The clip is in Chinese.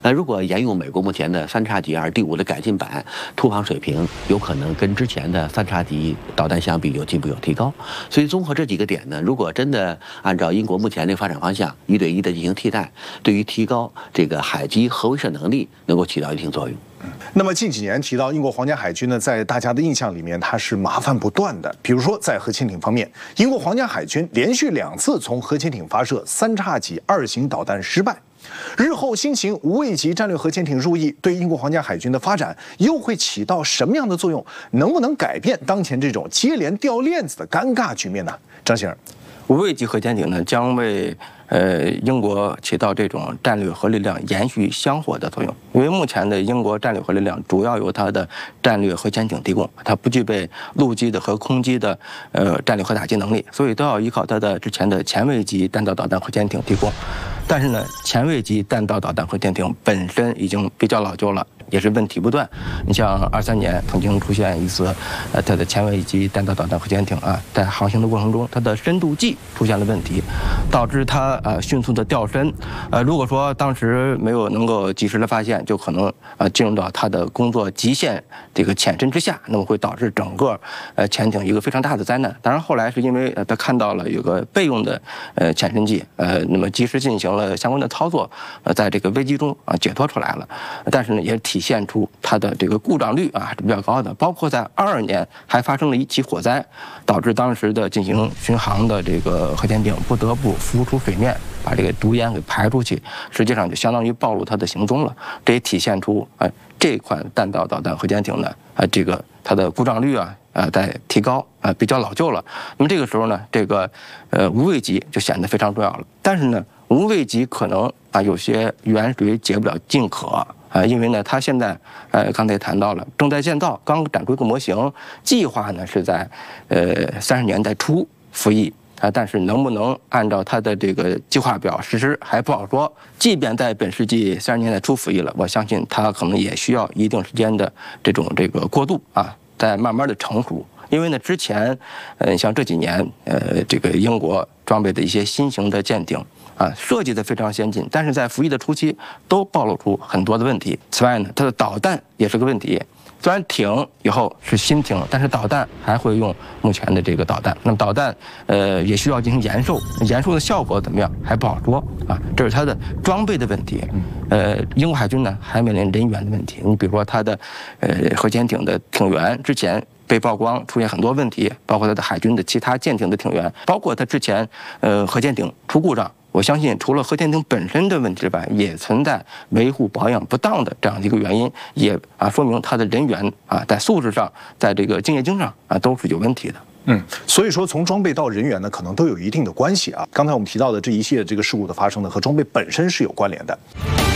那如果沿用美国目前的3x2第5的改进版，突防水平有可能跟之前的3x导弹相比有进步有提高。所以综合这几个点呢，如果真的按照英国目前的发展方向1对1的进行替代，对于提高这个海基核威慑能力能够起到一定作用。 那么近几年提到英国皇家海军呢，在大家的印象里面，它是麻烦不断的。比如说在核潜艇方面，英国皇家海军连续2次从核潜艇发射3x2型导弹失败。日后新型无畏级战略核潜艇入役，对英国皇家海军的发展又会起到什么样的作用？能不能改变当前这种接连掉链子的尴尬局面呢？张先生， 无畏级核潜艇呢，将为英国起到这种战略核力量延续香火的作用。因为目前的英国战略核力量主要由它的战略核潜艇提供，它不具备陆基的和空基的战略核打击能力，所以都要依靠它的之前的前卫级弹道导弹核潜艇提供。但是呢，前卫级弹道导弹核潜艇本身已经比较老旧了，也是问题不断。你像23年曾经出现一次，它的前卫级弹道导弹核潜艇在航行的过程中，它的深度计出现了问题，导致它迅速的掉深。如果说当时没有能够及时的发现，就可能进入到它的工作极限这个潜深之下，那么会导致整个潜艇一个非常大的灾难。当然后来是因为他看到了有个备用的潜深计，那么及时进行了相关的操作，在这个危机中解脱出来了。但是呢，也体现出它的这个故障率是比较高的。包括在22年还发生了一起火灾，导致当时的进行巡航的这个核潜艇不得不浮出水面，把这个毒烟给排出去，实际上就相当于暴露它的行踪了。这也体现出这款弹道导弹核潜艇呢这个它的故障率在提高比较老旧了。那么这个时候呢，这个无畏级就显得非常重要了。但是呢，无畏级可能有些远水解不了近渴因为呢，它现在刚才也谈到了正在建造，刚展出一个模型，计划呢是在30年代初服役。但是能不能按照它的这个计划表实施还不好说。即便在本世纪30年代初服役了，我相信它可能也需要一定时间的这个过渡在慢慢的成熟。因为呢，之前像这几年这个英国装备的一些新型的舰艇设计的非常先进，但是在服役的初期都暴露出很多的问题。此外呢，它的导弹也是个问题。虽然艇以后是新艇，但是导弹还会用目前的这个导弹。那么导弹也需要进行延寿，延寿的效果怎么样还不好说这是它的装备的问题。英国海军呢还面临人员的问题。你比如说它的核潜艇的艇员之前被曝光出现很多问题，包括它的海军的其他舰艇的艇员，包括它之前核潜艇出故障。我相信除了核潜艇本身的问题之外，也存在维护保养不当的这样的一个原因，也说明它的人员在素质上，在这个敬业精上都是有问题的。 所以说从装备到人员呢，可能都有一定的关系刚才我们提到的这一系列这个事故的发生呢，和装备本身是有关联的。